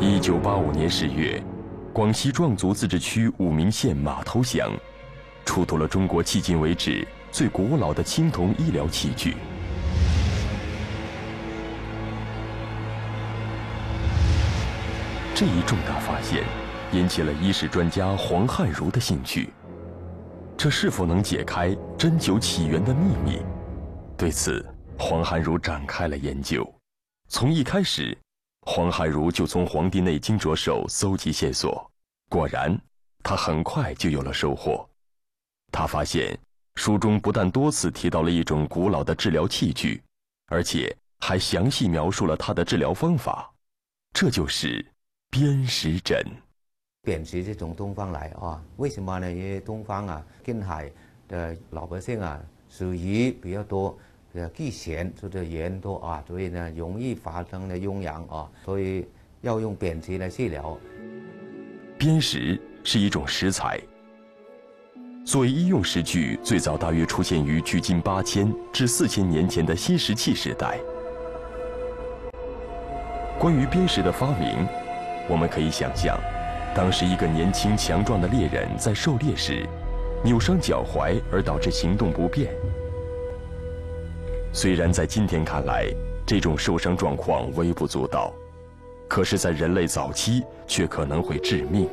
1985年10月，广西壮族自治区武鸣县马头乡出土了中国迄今为止最古老的青铜医疗器具。这一重大发现引起了医史专家黄汉儒的兴趣。这是否能解开针灸起源的秘密？对此，黄汉儒展开了研究。从一开始，黄汉儒就从《黄帝内经》着手搜集线索。果然，他很快就有了收获。他发现书中不但多次提到了一种古老的治疗器具，而且还详细描述了它的治疗方法。这就是砭石针。 砭石是从东方来啊，为什么呢？因为东方啊，近海的老百姓啊，属于比较多，忌咸，就是盐多啊，所以呢，容易发生的痈疡啊，所以要用砭石来治疗。 砭石是一种石材，作为医用石具，最早大约出现于距今8000至4000年前的新石器时代。关于砭石的发明，我们可以想象，当时一个年轻强壮的猎人在狩猎时，扭伤脚踝而导致行动不便。虽然在今天看来，这种受伤状况微不足道，可是在人类早期却可能会致命。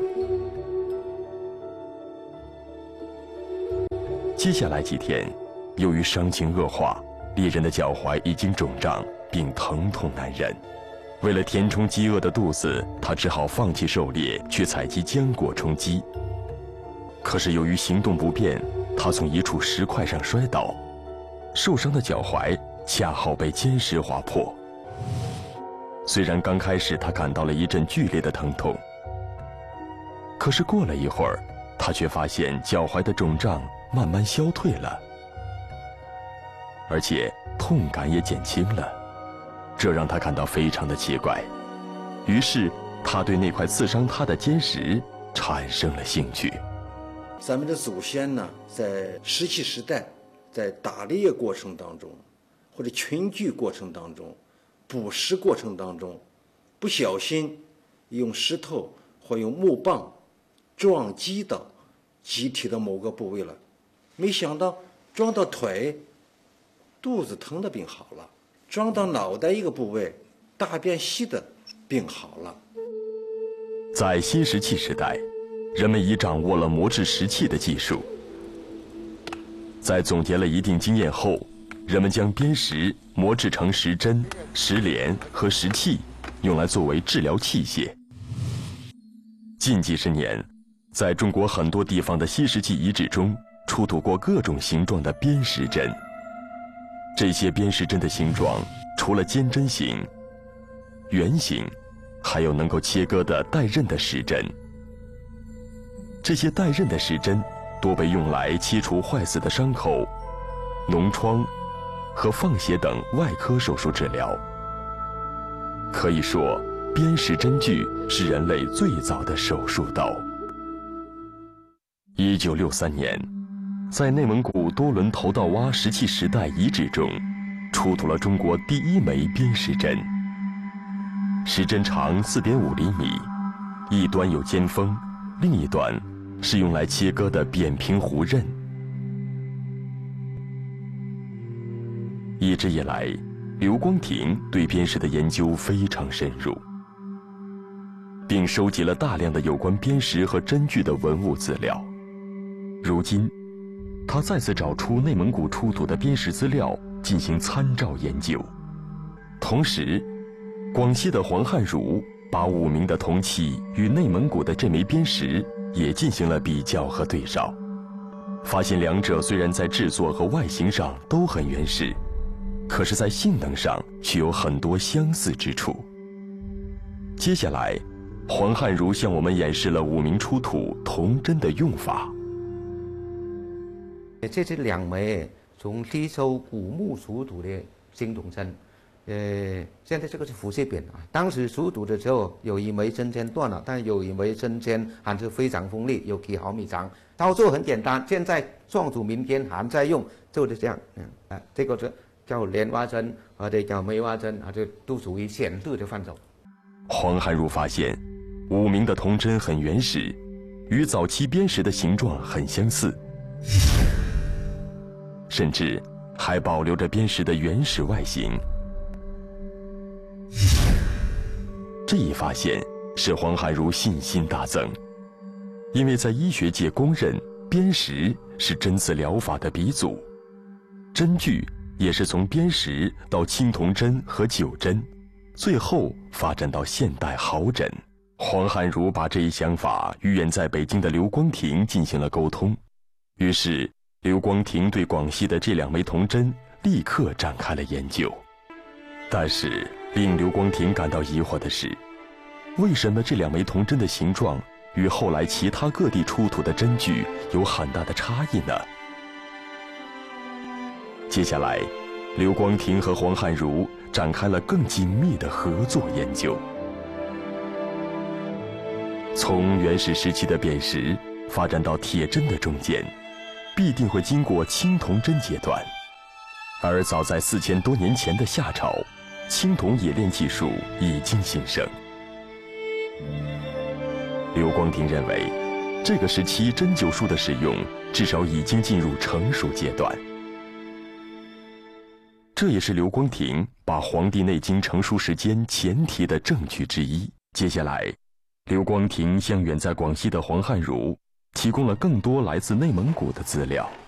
接下来几天，由于伤情恶化，猎人的脚踝已经肿胀并疼痛难忍。为了填充饥饿的肚子，他只好放弃狩猎，去采集浆果充饥。可是由于行动不便，他从一处石块上摔倒，受伤的脚踝恰好被尖石划破。虽然刚开始他感到了一阵剧烈的疼痛，可是过了一会儿，他却发现脚踝的肿胀慢慢消退了，而且痛感也减轻了。这让他感到非常的奇怪，于是他对那块刺伤他的尖石产生了兴趣。 咱们的祖先呢，在石器时代，在打猎过程当中，或者群居过程当中，捕食过程当中，不小心用石头或用木棒撞击到机体的某个部位了，没想到撞到腿，肚子疼的病好了。撞到脑袋一个部位，大便稀的病好了。 在新石器时代，人们已掌握了磨制石器的技术。在总结了一定经验后，人们将砭石磨制成石针、石镰和石器，用来作为治疗器械。近几十年，在中国很多地方的新石器遗址中，出土过各种形状的砭石针。这些砭石针的形状，除了尖针形、圆形，还有能够切割的带刃的石针。这些带刃的石针多被用来切除坏死的伤口、脓疮和放血等外科手术治疗。可以说，砭石针具是人类最早的手术刀。1963年，在内蒙古多伦头道洼石器时代遗址中，出土了中国第一枚砭石针。石针长4.5厘米，一端有尖锋，另一端是用来切割的扁平弧刃。一直以来，刘光庭对砭石的研究非常深入，并收集了大量的有关砭石和针具的文物资料。如今，他再次找出内蒙古出土的砭石资料进行参照研究，同时，广西的黄汉儒把武鸣的铜器与内蒙古的这枚砭石也进行了比较和对照，发现两者虽然在制作和外形上都很原始，可是在性能上却有很多相似之处。接下来，黄汉儒向我们演示了武鸣出土铜针的用法。 这是2枚从低州古墓出土的青铜针，现在这个是复制品啊。当时出土的时候，有一枚针尖断了，但有一枚针尖还是非常锋利，有几毫米长。操作很简单，现在壮族民间还在用，就是这样。这个是叫莲花针或者叫梅花针，就都属于显示的范畴。 黄汉儒发现5名的铜针很原始，与早期砭石的形状很相似，甚至还保留着砭石的原始外形。这一发现使黄汉儒信心大增，因为在医学界公认砭石是针刺疗法的鼻祖，针具也是从砭石到青铜针和酒针，最后发展到现代毫针。黄汉儒把这一想法与远在北京的刘光庭进行了沟通，于是刘光庭对广西的这2枚铜针立刻展开了研究。但是令刘光庭感到疑惑的是，为什么这2枚铜针的形状与后来其他各地出土的针具有很大的差异呢？接下来，刘光庭和黄汉儒展开了更紧密的合作研究。从原始时期的砭石发展到铁针的中间，必定会经过青铜针阶段，而早在4000多年前的夏朝，青铜冶炼技术已经兴盛。刘光庭认为，这个时期针灸术的使用至少已经进入成熟阶段。这也是刘光庭把《黄帝内经》成书时间前提的证据之一。接下来，刘光庭向远在广西的黄汉儒提供了更多来自内蒙古的资料。